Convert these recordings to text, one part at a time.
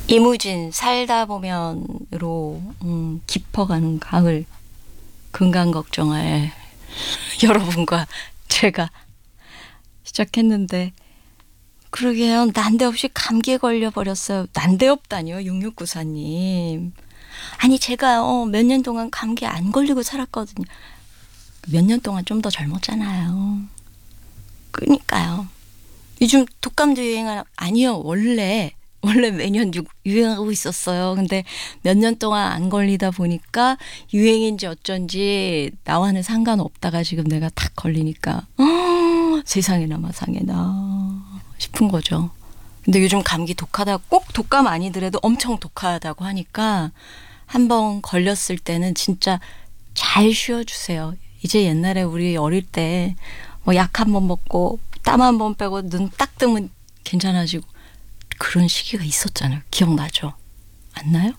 이무진 살다 보면으로 깊어가는 가을 건강 걱정할 여러분과 제가 시작했는데 그러게요. 난데없이 감기에 걸려버렸어요. 난데없다니요. 6694님. 아니 제가 몇 년 동안 감기 안 걸리고 살았거든요. 몇 년 동안 좀 더 젊었잖아요. 그러니까요. 요즘 독감도 유행 아니요. 원래 매년 유행하고 있었어요. 근데 몇 년 동안 안 걸리다 보니까 유행인지 어쩐지 나와는 상관없다가 지금 내가 탁 걸리니까 세상에나 마상에나 싶은 거죠. 근데 요즘 감기 독하다 꼭 독감 아니더라도 엄청 독하다고 하니까 한번 걸렸을 때는 진짜 잘 쉬어주세요. 이제 옛날에 우리 어릴 때 뭐 약 한 번 먹고 땀 한 번 빼고 눈 딱 뜨면 괜찮아지고 그런 시기가 있었잖아요. 기억나죠? 안 나요?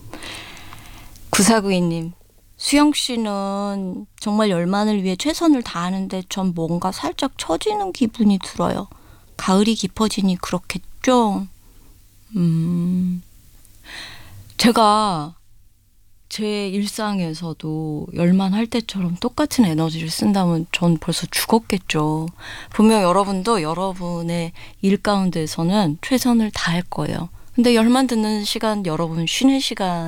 9492님. 수영 씨는 정말 열만을 위해 최선을 다하는데 전 뭔가 살짝 처지는 기분이 들어요. 가을이 깊어지니 그렇겠죠? 제가 제 일상에서도 열만할 때처럼 똑같은 에너지를 쓴다면 전 벌써 죽었겠죠. 분명 여러분도 여러분의 일 가운데서는 최선을 다할 거예요. 근데 열만 듣는 시간 여러분 쉬는 시간